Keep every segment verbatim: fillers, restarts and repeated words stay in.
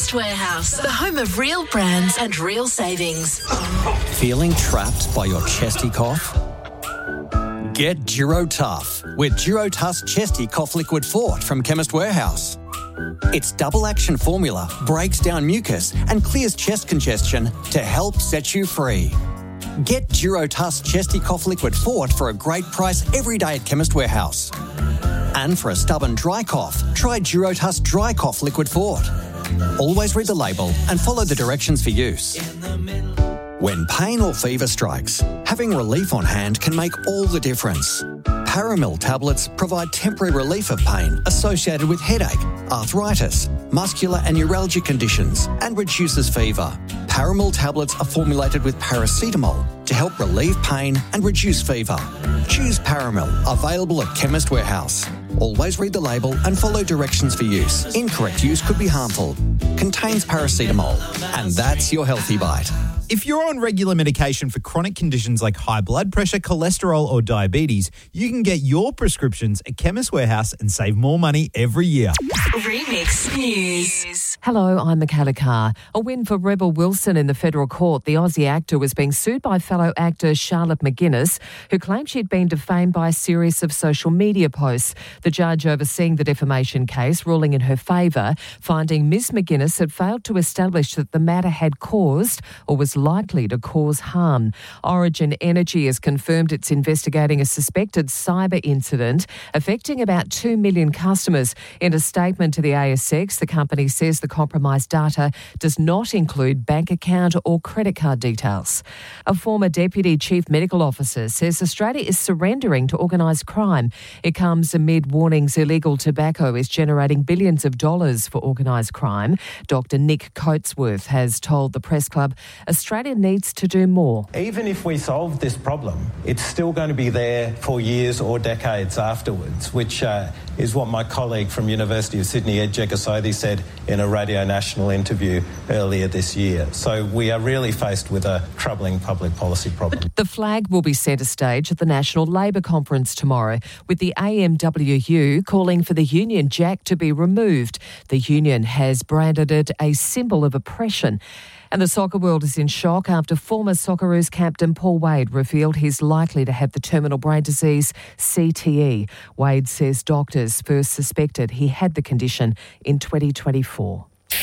Chemist Warehouse, the home of real brands and real savings. Feeling trapped by your chesty cough? Get Durotough with Durotuss Chesty Cough Liquid Fort from Chemist Warehouse. Its double-action formula breaks down mucus and clears chest congestion to help set you free. Get Durotuss Chesty Cough Liquid Fort for a great price every day at Chemist Warehouse. And for a stubborn dry cough, try Durotuss Dry Cough Liquid Fort. Always read the label and follow the directions for use. When pain or fever strikes, having relief on hand can make all the difference. Paramil tablets provide temporary relief of pain associated with headache, arthritis, muscular and neuralgic conditions, and reduces fever. Paramil tablets are formulated with paracetamol to help relieve pain and reduce fever. Choose Paramil, available at Chemist Warehouse. Always read the label and follow directions for use. Incorrect use could be harmful. Contains paracetamol. And that's your Healthy Bite. If you're on regular medication for chronic conditions like high blood pressure, cholesterol or diabetes, you can get your prescriptions at Chemist Warehouse and save more money every year. Remix News. Hello, I'm Michaela Carr. A win for Rebel Wilson in the federal court. The Aussie actor was being sued by fellow actor Charlotte McGuinness, who claimed she'd been defamed by a series of social media posts. The judge overseeing the defamation case ruling in her favour, finding Miss McGuinness had failed to establish that the matter had caused or was likely to cause harm. Origin Energy has confirmed it's investigating a suspected cyber incident affecting about two million customers. In a statement to the A S X, the company says the compromised data does not include bank account or credit card details. A former Deputy Chief Medical Officer says Australia is surrendering to organised crime. It comes amid warnings illegal tobacco is generating billions of dollars for organised crime. Doctor Nick Coatsworth has told the Press Club Australia needs to do more. Even if we solve this problem, it's still going to be there for years or decades afterwards, which uh, is what my colleague from University of Sydney, Ed Jegasothy, said in a Radio National interview earlier this year. So we are really faced with a troubling public policy problem. The flag will be centre stage at the National Labor Conference tomorrow, with the A M W U calling for the Union Jack to be removed. The union has branded it a symbol of oppression. And the soccer world is in shock after former Socceroos captain Paul Wade revealed he's likely to have the terminal brain disease C T E. Wade says doctors first suspected he had the condition in twenty twenty-four.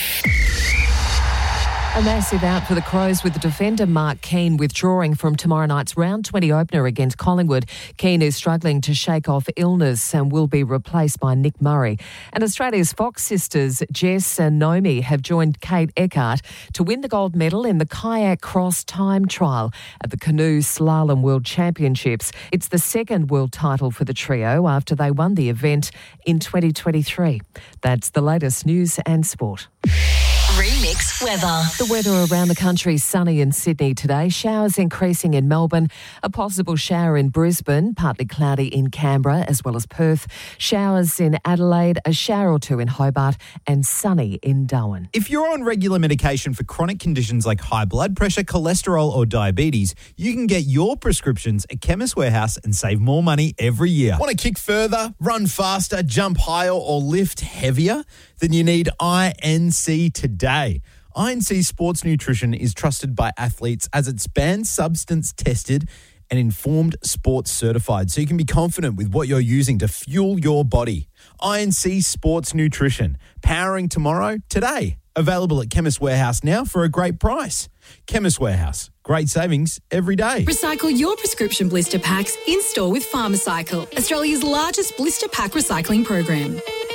A massive out for the Crows with the defender Mark Keane withdrawing from tomorrow night's round twenty opener against Collingwood. Keane is struggling to shake off illness and will be replaced by Nick Murray. And Australia's Fox sisters Jess and Naomi have joined Kate Eckhart to win the gold medal in the kayak cross time trial at the Canoe Slalom World Championships. It's the second world title for the trio after they won the event in twenty twenty-three. That's the latest news and sport. Remix weather. The weather around the country is sunny in Sydney today. Showers increasing in Melbourne. A possible shower in Brisbane. Partly cloudy in Canberra as well as Perth. Showers in Adelaide. A shower or two in Hobart. And sunny in Darwin. If you're on regular medication for chronic conditions like high blood pressure, cholesterol or diabetes, you can get your prescriptions at Chemist Warehouse and save more money every year. Want to kick further, run faster, jump higher or lift heavier? Then you need I N C today. I N C Sports Nutrition is trusted by athletes as it's banned substance tested and informed sports certified, so you can be confident with what you're using to fuel your body. I N C Sports Nutrition, powering tomorrow today. Available at Chemist Warehouse now for a great price. Chemist Warehouse, great savings every day. Recycle your prescription blister packs in store with Pharmacycle, Australia's largest blister pack recycling program.